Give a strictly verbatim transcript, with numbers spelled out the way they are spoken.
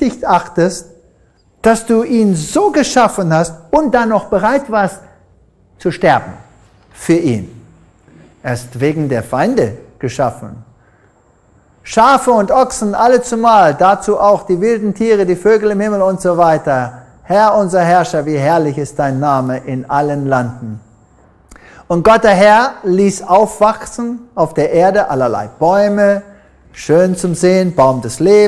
wichtig achtest, dass du ihn so geschaffen hast und dann noch bereit warst zu sterben für ihn. Er ist wegen der Feinde geschaffen. Schafe und Ochsen alle zumal, dazu auch die wilden Tiere, die Vögel im Himmel und so weiter. Herr, unser Herrscher, wie herrlich ist dein Name in allen Landen. Und Gott der Herr ließ aufwachsen auf der Erde allerlei Bäume, schön zum Sehen, Baum des Lebens,